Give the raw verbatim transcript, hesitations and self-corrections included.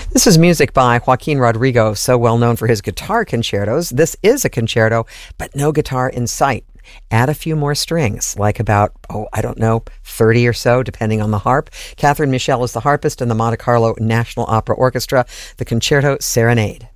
This is music by Joaquin Rodrigo, so well known for his guitar concertos. This is a concerto, but no guitar in sight. Add a few more strings, like about, oh, I don't know, thirty or so, depending on the harp. Catherine Michel is the harpist in the Monte Carlo National Opera Orchestra, the Concerto Serenade.